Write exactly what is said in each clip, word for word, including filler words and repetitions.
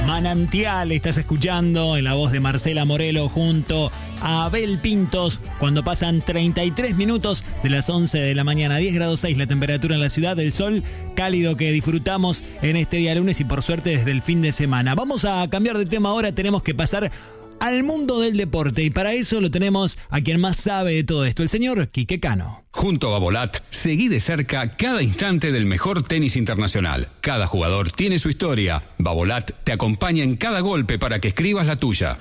Manantial estás escuchando en la voz de Marcela Morelo junto a Abel Pintos cuando pasan treinta y tres minutos de las once de la mañana. diez grados seis la temperatura en la ciudad, del sol cálido que disfrutamos en este día lunes y por suerte desde el fin de semana. Vamos a cambiar de tema ahora, tenemos que pasar al mundo del deporte y para eso lo tenemos a quien más sabe de todo esto, el señor Quique Cano. Junto a Babolat, seguí de cerca cada instante del mejor tenis internacional. Cada jugador tiene su historia. Babolat te acompaña en cada golpe para que escribas la tuya.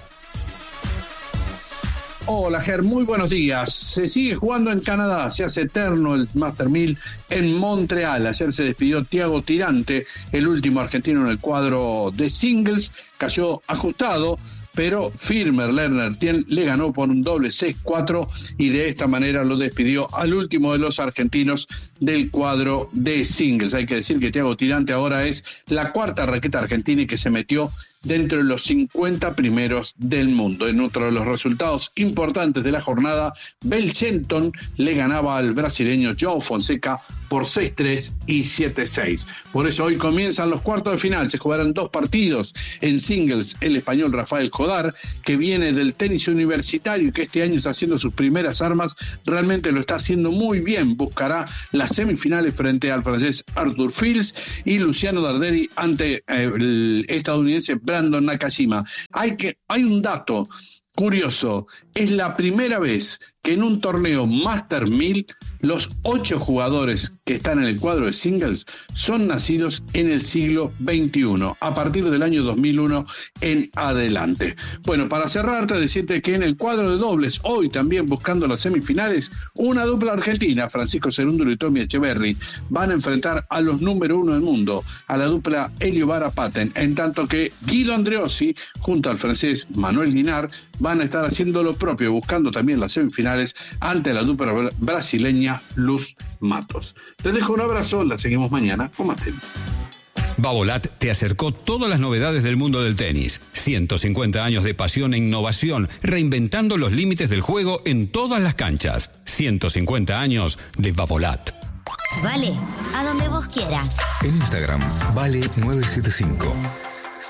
Hola Ger, muy buenos días. Se sigue jugando en Canadá, se hace eterno el Master mil en Montreal. Ayer se despidió Thiago Tirante, el último argentino en el cuadro de singles. Cayó ajustado, pero firme. Lerner Tien le ganó por un doble seis cuatro y de esta manera lo despidió al último de los argentinos del cuadro de singles. Hay que decir que Thiago Tirante ahora es la cuarta raqueta argentina y que se metió dentro de los cincuenta primeros del mundo. En otro de los resultados importantes de la jornada, Bell Shelton le ganaba al brasileño João Fonseca por seis tres y siete seis. Por eso hoy comienzan los cuartos de final. Se jugarán dos partidos en singles. El español Rafael Jodar, que viene del tenis universitario y que este año está haciendo sus primeras armas, realmente lo está haciendo muy bien. Buscará las semifinales frente al francés Arthur Fils y Luciano Darderi ante eh, el estadounidense Brandon Nakashima. Hay que, hay un dato curioso, es la primera vez que en un torneo Master mil los ocho jugadores que están en el cuadro de singles son nacidos en el siglo veintiuno, a partir del año dos mil uno en adelante. Bueno, para cerrar, te decirte que en el cuadro de dobles, hoy también buscando las semifinales, una dupla argentina, Francisco Cerúndolo y Tommy Echeverry, van a enfrentar a los número uno del mundo, a la dupla Elio Vara-Patten, en tanto que Guido Andreossi, junto al francés Manuel Guinard, van a estar haciendo lo propio, buscando también las semifinales ante la dupla brasileña Luz Matos. Te dejo un abrazo, la seguimos mañana con más tenis. Babolat te acercó todas las novedades del mundo del tenis. ciento cincuenta años de pasión e innovación, reinventando los límites del juego en todas las canchas. ciento cincuenta años de Babolat. Vale, a donde vos quieras. En Instagram, Vale nueve siete cinco.